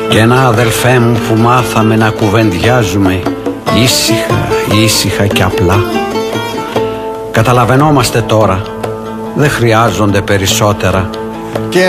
Κι ένα αδελφέ μου που μάθαμε να κουβεντιάζουμε ήσυχα, ήσυχα και απλά. Καταλαβαίνόμαστε τώρα, δεν χρειάζονται περισσότερα. Και